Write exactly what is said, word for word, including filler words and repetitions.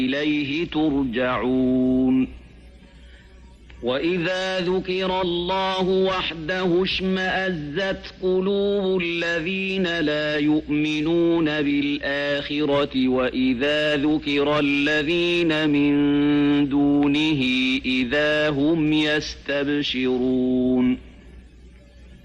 إليه ترجعون وإذا ذكر الله وحده اشمأزت قلوب الذين لا يؤمنون بالآخرة وإذا ذكر الذين من دونه إذا هم يستبشرون